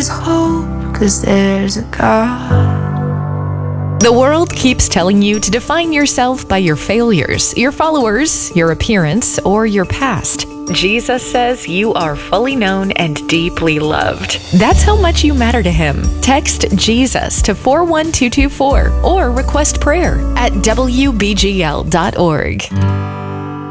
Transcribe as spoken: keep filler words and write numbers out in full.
is hope, 'cause there's a God. The world keeps telling you to define yourself by your failures, your followers, your appearance, or your past. Jesus says you are fully known and deeply loved. That's how much you matter to Him. Text Jesus to four one two two four or request prayer at W B G L dot org.